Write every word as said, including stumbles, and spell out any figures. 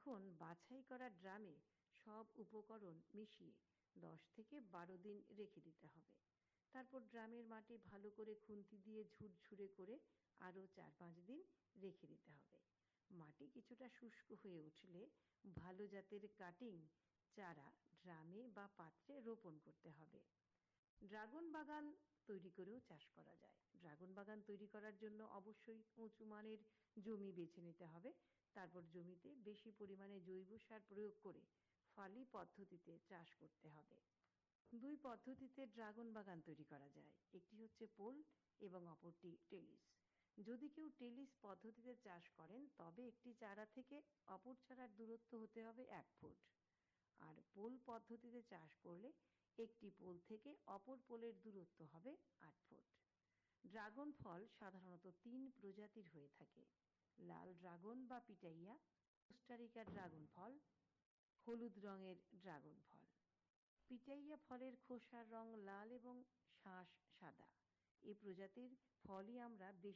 এখন বাছাই করা ড্রামে সব উপকরণ মিশিয়ে দশ থেকে বারো দিন রেখে দিতে হবে। তারপর ড্রামের মাটি ভালো করে খুন্তি দিয়ে ঝুরঝুরে করে আরও চার পাঁচ দিন রেখে দিতে হবে। মাটি কিছুটা শুষ্ক হয়ে উঠলে ভালো জাতের কাটিং চারা ড্রামে বা পাত্রে রোপণ করতে হবে। ড্রাগন বাগান তৈরি করেও চাষ করা যায়। ড্রাগন বাগান তৈরি করার জন্য অবশ্যই উঁচু মানের জমি বেছে নিতে হবে। তারপর জমিতে বেশি পরিমাণে জৈব সার প্রয়োগ করে ফালি পদ্ধতিতে চাষ করতে হবে। দুই পদ্ধতিতে ড্রাগন বাগান তৈরি করা যায়, একটি হচ্ছে পোল এবং অপরটি টেলিস। যদি কেউ টেলিস পদ্ধতিতে চাষ করেন তবে একটি চারা থেকে অপর চারার দূরত্ব হতে হবে এক ফুট, আর পোল পদ্ধতিতে চাষ করলে একটি পোল থেকে অপর পোলের দূরত্ব হবে আট ফুট। ড্রাগন ফল সাধারণত তিন প্রজাতির হয়ে থাকে: লাল ড্রাগন বা পিটাইয়া, কোস্টারিকা ড্রাগন ফল, হলুদ রঙের ড্রাগন ফল। পিটাইয়া ফলের খোসার রং লাল এবং শাঁস সাদা। এই প্রজাতির ফলই আমরা বেশি